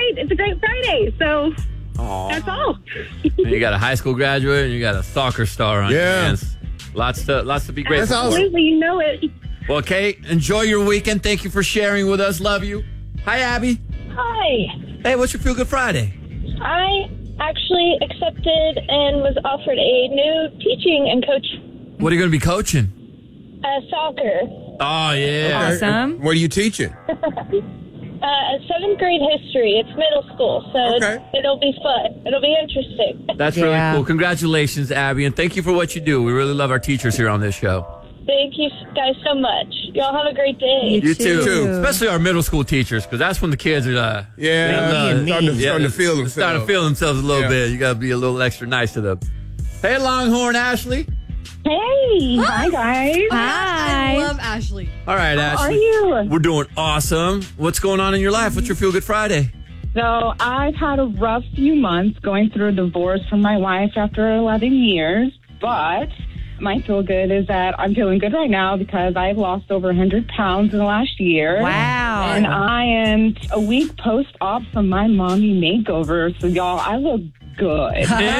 great. It's a great Friday. So that's all. You got a high school graduate and you got a soccer star on your hands. Lots to be grateful for. Absolutely, you know it. Well, Kate, enjoy your weekend. Thank you for sharing with us. Love you. Hi, Abby. Hi. Hey, what's your Feel Good Friday? I actually accepted and was offered a new teaching and coach What are you going to be coaching? soccer. Oh, yeah. Awesome. What are you teaching? 7th grade history. It's middle school, so it'll be fun. It'll be interesting. That's really cool. Congratulations, Abby, and thank you for what you do. We really love our teachers here on this show. Thank you guys so much. Y'all have a great day. You too. Especially our middle school teachers, because that's when the kids are starting to feel themselves. Starting to feel themselves a little bit. You got to be a little extra nice to them. Hey, Longhorn Ashley. Hey. Hi, guys. Hi. I love Ashley. All right, Ashley. How are you? We're doing awesome. What's going on in your life? What's your Feel Good Friday? So I've had a rough few months going through a divorce from my wife after 11 years, but my feel good is that I'm feeling good right now because I've lost over 100 pounds in the last year. Wow. And I am a week post-op from my mommy makeover. So, y'all, I look good.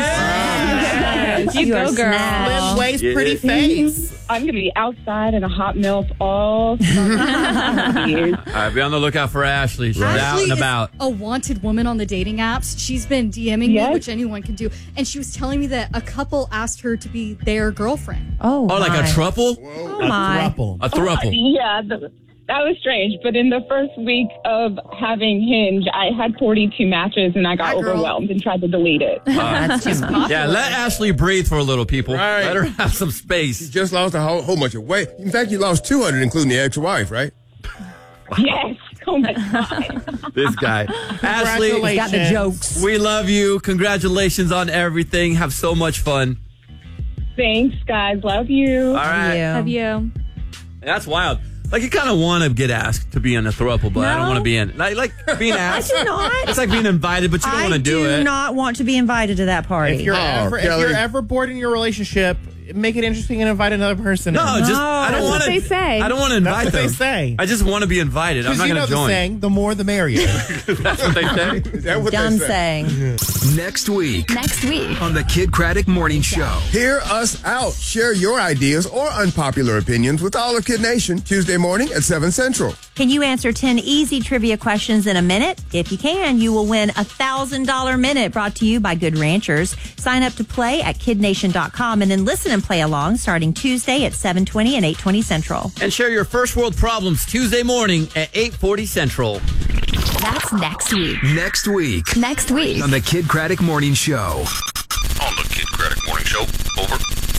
Yes. You go, girl. Slim waist, pretty face. I'm going to be outside in a hot milk all summer. All right, be on the lookout for Ashley. She's out and about. A wanted woman on the dating apps. She's been DMing me, which anyone can do. And she was telling me that a couple asked her to be their girlfriend. Oh, like a throuple? Oh, my. A throuple. Yeah, that was strange. But in the first week of having Hinge, I had 42 matches, and I got overwhelmed and tried to delete it. That's too much. Yeah, let Ashley breathe for a little, people. Right. Let her have some space. You just lost a whole bunch of weight. In fact, you lost 200, including the ex-wife, right? Yes. Oh, my God. This guy. Ashley, He's got the jokes. we love you. Congratulations on everything. Have so much fun. Thanks, guys. Love you. All right. Love you. That's wild. Like, you kind of want to get asked to be in a throuple, but I don't want to be in. Like being asked. I do not. It's like being invited, but you don't want to do it. I do not want to be invited to that party. If you're ever bored in your relationship, make it interesting and invite another person. No, in. just I don't want to. They say. I don't want to invite That's what them. they say. I just want to be invited. I'm not going to join. The saying, the more the merrier. That's what they say. Is that what Dumb they say? saying. Next week Next week. on the Kid Craddock Morning Show. Hear us out. Share your ideas or unpopular opinions with all of Kid Nation Tuesday morning at 7 Central. Can you answer 10 easy trivia questions in a minute? If you can, you will win a $1,000 minute brought to you by Good Ranchers. Sign up to play at kidnation.com and then listen and play along starting Tuesday at 7:20 and 8:20 Central. And share your first world problems Tuesday morning at 8:40 Central. That's next week. Next week Next week. on the Kid Craddock Morning Show. On the Kid Craddock Morning Show. Over.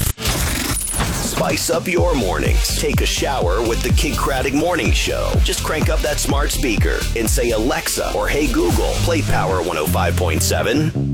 Spice up your mornings. Take a shower with the Kid Craddock Morning Show. Just crank up that smart speaker and say, Alexa or Hey Google, play Power 105.7.